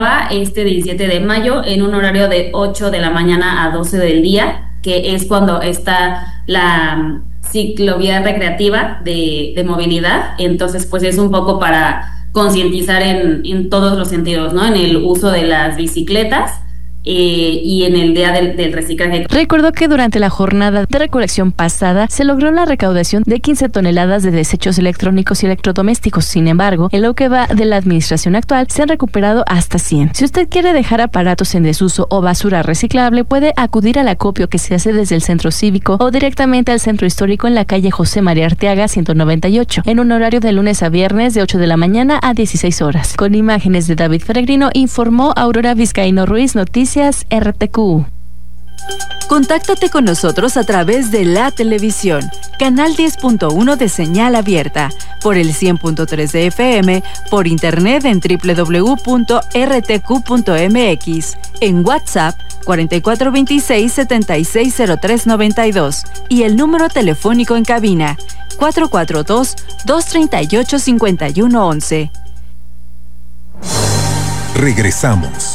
este 17 de mayo en un horario de 8 de la mañana a 12 del día, que es cuando está la ciclovía recreativa de movilidad. Entonces, pues es un poco para concientizar en todos los sentidos, ¿no? En el uso de las bicicletas y en el día del reciclaje. Recordó que durante la jornada de recolección pasada se logró la recaudación de 15 toneladas de desechos electrónicos y electrodomésticos. Sin embargo, en lo que va de la administración actual se han recuperado hasta 100. Si usted quiere dejar aparatos en desuso o basura reciclable, puede acudir al acopio que se hace desde el centro cívico o directamente al centro histórico en la calle José María Arteaga 198, en un horario de lunes a viernes de 8 de la mañana a 16 horas. Con imágenes de David Peregrino, informó Aurora Vizcaíno Ruiz, Noticias RTQ. Contáctate con nosotros a través de la televisión, canal 10.1 de señal abierta, por el 100.3 de FM, por internet en www.rtq.mx, en WhatsApp 4426-760392 y el número telefónico en cabina 442-238-5111. Regresamos.